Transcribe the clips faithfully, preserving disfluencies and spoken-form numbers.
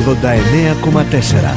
ογδόντα εννέα κόμμα τέσσερα.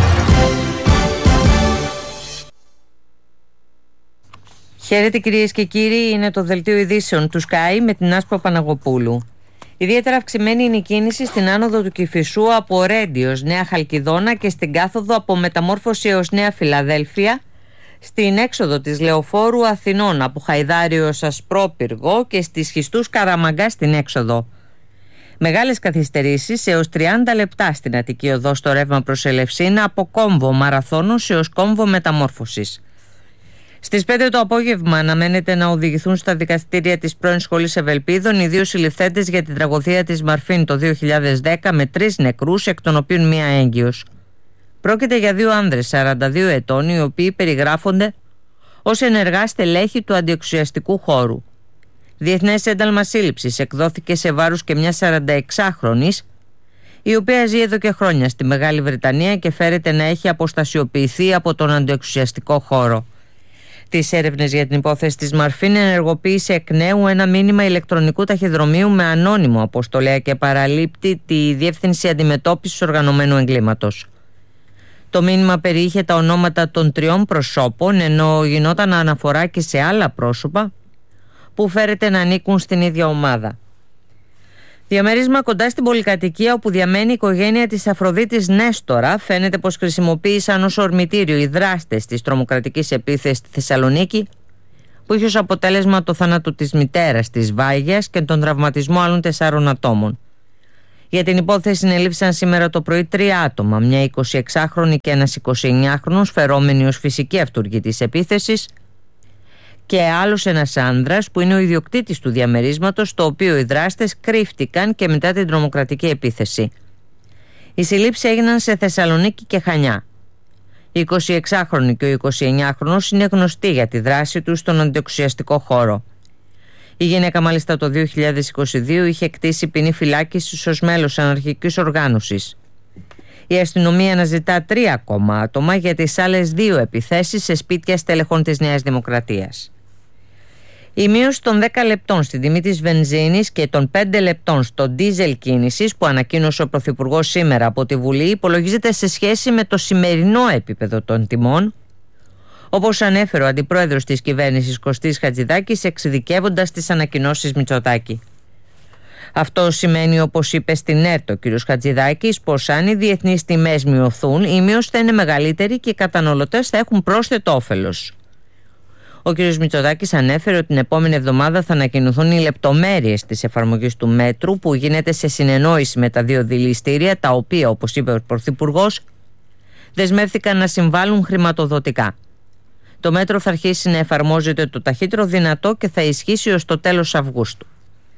Χαίρετε κυρίες και κύριοι, είναι το δελτίο ειδήσεων του Sky με την Άσπρο Παναγοπούλου. Ιδιαίτερα αυξημένη είναι η κίνηση στην άνοδο του Κηφισού από Ρέντι ως Νέα Χαλκιδόνα και στην κάθοδο από Μεταμόρφωση έως Νέα Φιλαδέλφια, στην έξοδο της Λεωφόρου Αθηνών από Χαϊδάρι ως Ασπρόπυργο και στις Χιστούς Καραμαγκά στην έξοδο. Μεγάλες καθυστερήσεις έως τριάντα λεπτά στην Αττική Οδό στο ρεύμα προς Ελευσίνα από Κόμβο Μαραθώνος έως Κόμβο Μεταμόρφωσης. Στις πέντε το απόγευμα αναμένεται να οδηγηθούν στα δικαστήρια της πρώην Σχολής Ευελπίδων οι δύο συλληφθέντες για την τραγωδία της Μαρφίν το δύο χιλιάδες δέκα με τρεις νεκρούς, εκ των οποίων μία έγκυος. Πρόκειται για δύο άνδρες σαράντα δύο ετών, οι οποίοι περιγράφονται ως ενεργά στελέχη του αντιεξουσιαστικού χώρου. Διεθνές ένταλμα σύλληψης εκδόθηκε σε βάρος και μια σαρανταεξάχρονης, η οποία ζει εδώ και χρόνια στη Μεγάλη Βρετανία και φέρεται να έχει αποστασιοποιηθεί από τον αντιεξουσιαστικό χώρο. Τις έρευνες για την υπόθεση της Μαρφίν ενεργοποίησε εκ νέου ένα μήνυμα ηλεκτρονικού ταχυδρομείου με ανώνυμο αποστολέα και παραλείπτει τη Διεύθυνση Αντιμετώπισης Οργανωμένου Εγκλήματος. Το μήνυμα περιείχε τα ονόματα των τριών προσώπων, ενώ γινόταν αναφορά και σε άλλα πρόσωπα που φέρεται να ανήκουν στην ίδια ομάδα. Διαμέρισμα κοντά στην πολυκατοικία όπου διαμένει η οικογένεια της Αφροδίτης Νέστορα φαίνεται πως χρησιμοποίησαν ως ορμητήριο οι δράστες της τρομοκρατικής επίθεσης στη Θεσσαλονίκη, που είχε ως αποτέλεσμα το θάνατο της μητέρας της Βάγιας και τον τραυματισμό άλλων τεσσάρων ατόμων. Για την υπόθεση συνελήφθησαν σήμερα το πρωί τρία άτομα, μια εικοσιεξάχρονη και ένας εικοσιεννιάχρονος φερόμενοι ως φυσική αυτούργοι της επίθεσης και άλλος ένας άνδρας που είναι ο ιδιοκτήτης του διαμερίσματος, το οποίο οι δράστες κρύφτηκαν και μετά την τρομοκρατική επίθεση. Οι συλλήψεις έγιναν σε Θεσσαλονίκη και Χανιά. Η εικοσιεξάχρονη και ο εικοσιεννιάχρονος είναι γνωστοί για τη δράση τους στον αντιεξουσιαστικό χώρο. Η γυναίκα μάλιστα το δύο χιλιάδες είκοσι δύο είχε κτήσει ποινή φυλάκισης ως μέλος αναρχικής οργάνωσης. Η αστυνομία αναζητά τρία ακόμα άτομα για τις άλλες δύο επιθέσεις σε σπίτια στελεχών της Νέας Δημοκρατίας. Η μείωση των δέκα λεπτών στην τιμή της βενζίνης και των πέντε λεπτών στο ντίζελ κίνησης που ανακοίνωσε ο Πρωθυπουργός σήμερα από τη Βουλή υπολογίζεται σε σχέση με το σημερινό επίπεδο των τιμών, όπως ανέφερε ο Αντιπρόεδρος της Κυβέρνησης Κωστής Χατζηδάκης εξειδικεύοντας τις ανακοινώσεις Μητσοτάκη. Αυτό σημαίνει, όπως είπε στην ΕΡΤ ο κ. Χατζηδάκης, πως αν οι διεθνείς τιμές μειωθούν, η μείωση θα είναι μεγαλύτερη και οι καταναλωτές θα έχουν πρόσθετο όφελος. Ο κ. Μητσοτάκης ανέφερε ότι την επόμενη εβδομάδα θα ανακοινωθούν οι λεπτομέρειες της εφαρμογής του μέτρου που γίνεται σε συνεννόηση με τα δύο δηληστήρια, τα οποία, όπως είπε ο Πρωθυπουργός, δεσμεύθηκαν να συμβάλλουν χρηματοδοτικά. Το μέτρο θα αρχίσει να εφαρμόζεται το ταχύτερο δυνατό και θα ισχύσει ως το τέλος Αυγούστου.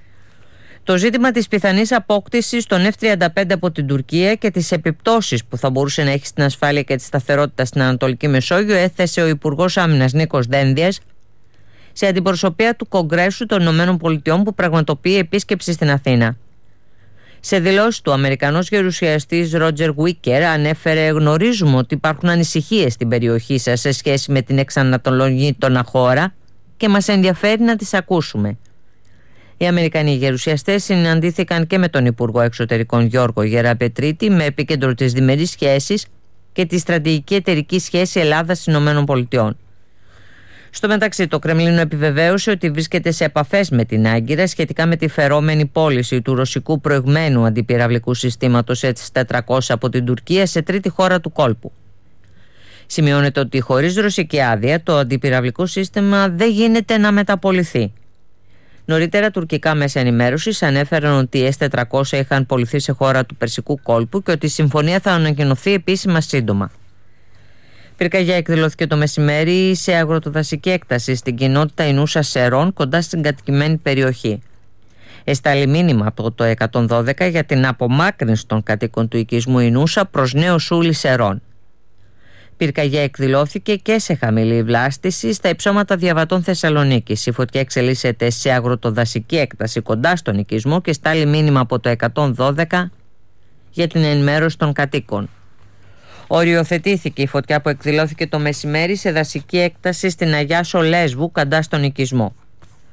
Το ζήτημα της πιθανής απόκτησης των εφ τριάντα πέντε από την Τουρκία και τις επιπτώσεις που θα μπορούσε να έχει στην ασφάλεια και τη σταθερότητα στην Ανατολική Μεσόγειο έθεσε ο Υπουργός Άμυνας Νίκος Δένδιας σε αντιπροσωπεία του Κογκρέσου των ΗΠΑ που πραγματοποιεί επίσκεψη στην Αθήνα. Σε δηλώσεις του, ο Αμερικανός γερουσιαστής Ρότζερ Γουίκερ ανέφερε: «Γνωρίζουμε ότι υπάρχουν ανησυχίες στην περιοχή σας σε σχέση με την εξανατολική χώρα και μας ενδιαφέρει να τις ακούσουμε». Οι Αμερικανοί γερουσιαστές συναντήθηκαν και με τον Υπουργό Εξωτερικών Γιώργο Γεραπετρίτη με επίκεντρο τις διμερείς σχέσεις και τη στρατηγική εταιρική σχέση Ελλάδας-ΗΠΑ. Στο μεταξύ, το Κρεμλίνο επιβεβαίωσε ότι βρίσκεται σε επαφές με την Άγκυρα σχετικά με τη φερόμενη πώληση του ρωσικού προηγμένου αντιπυραυλικού συστήματος ες τετρακόσια από την Τουρκία σε τρίτη χώρα του κόλπου. Σημειώνεται ότι χωρίς ρωσική άδεια το αντιπυραυλικό σύστημα δεν γίνεται να μεταποληθεί. Νωρίτερα, τουρκικά μέσα ενημέρωσης ανέφεραν ότι οι ες τετρακόσια είχαν πωληθεί σε χώρα του Περσικού κόλπου και ότι η συμφωνία θα ανακοινωθεί επίσημα σύντομα. Πυρκαγιά εκδηλώθηκε το μεσημέρι σε αγροτοδασική έκταση στην κοινότητα Ινούσα Σερών, κοντά στην κατοικημένη περιοχή. Εστάλει μήνυμα από το εκατόν δώδεκα για την απομάκρυνση των κατοίκων του οικισμού Ινούσα προς Νέο Σούλη Σερών. Πυρκαγιά εκδηλώθηκε και σε χαμηλή βλάστηση στα υψώματα Διαβατών Θεσσαλονίκης. Η φωτιά εξελίσσεται σε αγροτοδασική έκταση κοντά στον οικισμό και στάλει μήνυμα από το εκατόν δώδεκα για την ενημέρωση των κατοίκων. Οριοθετήθηκε η φωτιά που εκδηλώθηκε το μεσημέρι σε δασική έκταση στην Αγιάσο Λέσβου, κοντά στον οικισμό.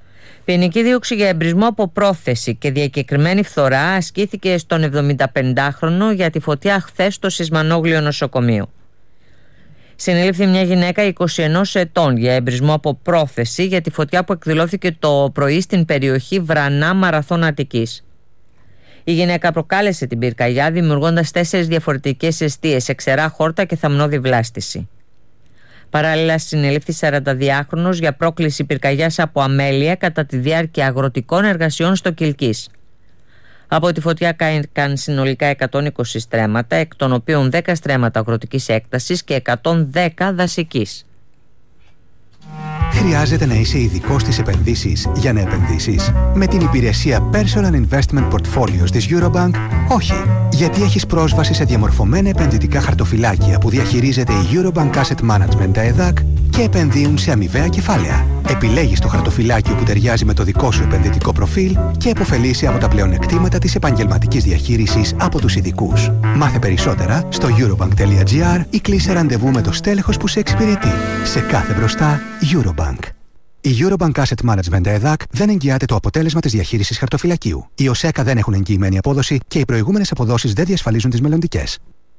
Ποινική δίωξη για εμπρισμό από πρόθεση και διακεκριμένη φθορά ασκήθηκε στον εβδομηνταπεντάχρονο για τη φωτιά χθες στο Σισμανόγλιο νοσοκομείο. Συνελήφθη μια γυναίκα είκοσι ενός ετών για εμπρισμό από πρόθεση για τη φωτιά που εκδηλώθηκε το πρωί στην περιοχή Βρανά Μαραθών Αττικής. Η γυναίκα προκάλεσε την πυρκαγιά δημιουργώντας τέσσερις διαφορετικές εστίες σε ξερά χόρτα και θαμνώδη βλάστηση. Παράλληλα συνελήφθη σαρανταδυάχρονος για πρόκληση πυρκαγιάς από αμέλεια κατά τη διάρκεια αγροτικών εργασιών στο Κιλκής. Από τη φωτιά κάηκαν συνολικά εκατόν είκοσι στρέμματα, εκ των οποίων δέκα στρέμματα αγροτικής έκτασης και εκατόν δέκα δασικής. Χρειάζεται να είσαι ειδικός στις επενδύσεις για να επενδύσεις? Με την υπηρεσία Personal Investment Portfolios της Eurobank, όχι. Γιατί έχεις πρόσβαση σε διαμορφωμένα επενδυτικά χαρτοφυλάκια που διαχειρίζεται η Eurobank Asset Management τα ΕΔΑΚ και επενδύουν σε αμοιβαία κεφάλαια. Επιλέγεις το χαρτοφυλάκιο που ταιριάζει με το δικό σου επενδυτικό προφίλ και επωφελείσαι από τα πλεονεκτήματα της επαγγελματικής διαχείρισης από τους ειδικούς. Μάθε περισσότερα στο eurobank.gr ή κλείσε ραντεβού με το στέλεχος που σε εξυπηρετεί. Σε κάθε μπροστά, Eurobank. Η Eurobank Asset Management ΕΔΑΚ δεν εγγυάται το αποτέλεσμα της διαχείρισης χαρτοφυλακίου. Οι ΟΣΕΚΑ δεν έχουν εγγυημένη απόδοση και οι προηγούμενες αποδόσεις δεν διασφαλίζουν τις μελλοντικές.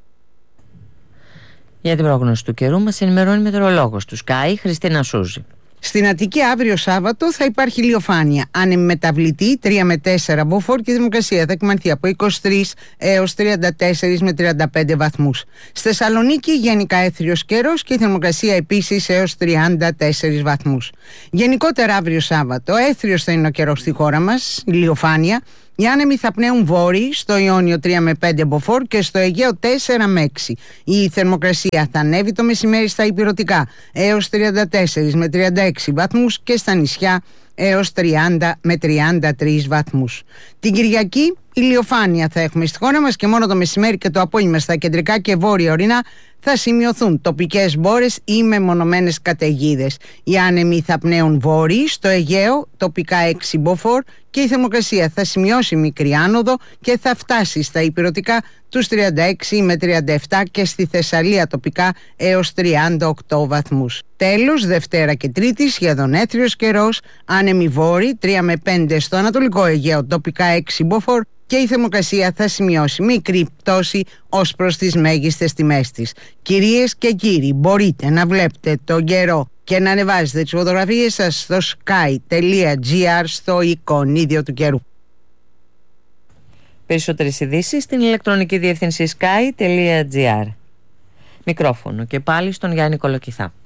Για την πρόγνωση του καιρού μας ενημερώνει η μετεωρολόγος του Sky, Χριστίνα Σούζη. Στην Αττική αύριο Σάββατο θα υπάρχει ηλιοφάνεια. Άνεμη μεταβλητή τρία με τέσσερα μποφόρ και η θερμοκρασία θα εκμανθεί από είκοσι τρεις έως τριάντα τέσσερα με τριάντα πέντε βαθμούς. Στη Θεσσαλονίκη γενικά έθριος καιρός και η θερμοκρασία επίσης έως τριάντα τέσσερις βαθμούς. Γενικότερα αύριο Σάββατο έθριος θα είναι ο καιρός στη χώρα μας, ηλιοφάνεια. Οι άνεμοι θα πνέουν βόρειοι, στο Ιόνιο τρία με πέντε μποφόρ και στο Αιγαίο τέσσερα με έξι. Η θερμοκρασία θα ανέβει το μεσημέρι στα ηπειρωτικά έως τριάντα τέσσερα με τριάντα έξι βαθμούς και στα νησιά έως τριάντα με τριάντα τρεις βαθμούς. Την Κυριακή ηλιοφάνεια θα έχουμε στη χώρα μας και μόνο το μεσημέρι και το απόγευμα στα κεντρικά και βόρεια ορεινά θα σημειωθούν τοπικές μπόρες ή μεμονωμένες καταιγίδες. Οι άνεμοι θα πνέουν βόρειοι, στο Αιγαίο τοπικά έξι μποφόρ και η θερμοκρασία θα σημειώσει μικρή άνοδο και θα φτάσει στα ηπειρωτικά τους τριάντα έξι με τριάντα επτά και στη Θεσσαλία τοπικά έως τριάντα οκτώ βαθμούς. Τέλος, Δευτέρα και Τρίτη σχεδόν έθριος καιρός, άνεμοι βόρειοι τρία με πέντε στο Ανατολικό Αιγαίο τοπικά έξι μποφόρ και η θερμοκρασία θα σημειώσει μικρή πτώση ως προς τις μέγιστες τιμές της. Κυρίες και κύριοι, μπορείτε να βλέπετε τον καιρό και να ανεβάζετε τις φωτογραφίες σας στο sky.gr στο εικονίδιο του καιρού. Περισσότερες ειδήσεις στην ηλεκτρονική διεύθυνση sky.gr. Μικρόφωνο και πάλι στον Γιάννη Κολοκυθά.